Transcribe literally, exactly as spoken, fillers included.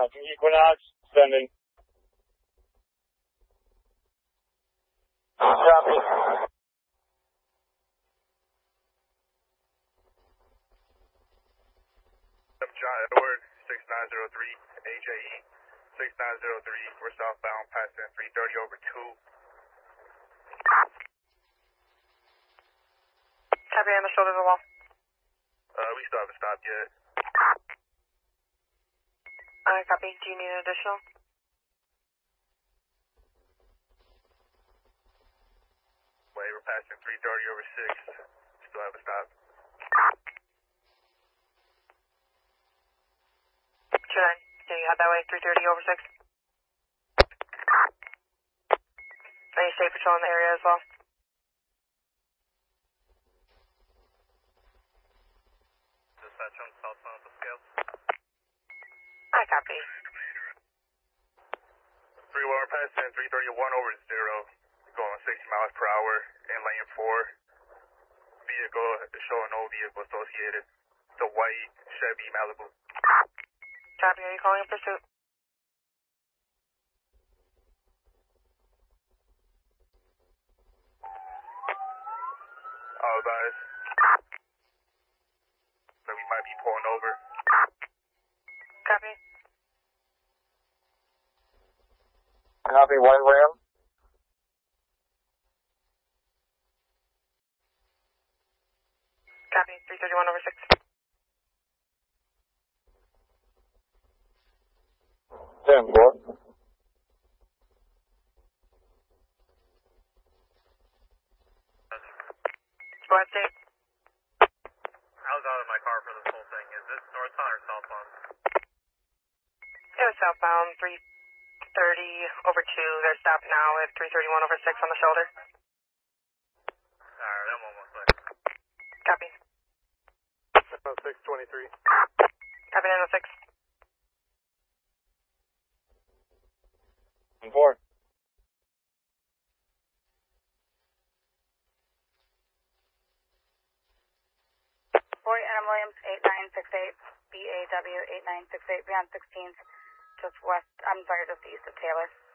Tracking Equinox, sending. Copy. John Edward, six nine zero three, A J E, six nine zero three, we're southbound, passing three thirty over two. Copy on the shoulder of the wall. Uh, we still haven't stopped yet. Alright, copy. Do you need an additional? Wait, we're passing three thirty over six, still haven't stopped. two nine, can you head that way, three thirty over six? Any state patrol in the area as well? Dispatch on southbound with the scales. I copy. three one, we're passing three thirty-one over zero, going sixty miles per hour in lane four. Vehicle showing no vehicle associated. The white Chevy Malibu. Copy, are you calling in pursuit? Oh, guys. So we might be pulling over. Copy. Copy, white Ram. Copy, three thirty-one over six. ten four. Go ahead, State. I was out of my car for this whole thing. Is this northbound or southbound? It was southbound, three thirty over two. They're stopped now at three thirty-one over six on the shoulder. Alright, I'm almost there. Copy. six twenty-three. Copy, nine oh six. ten four. Boy, Adam Williams, eight nine six eight, B A W eight nine six eight, beyond sixteenth, just west, I'm sorry, just east of Taylor.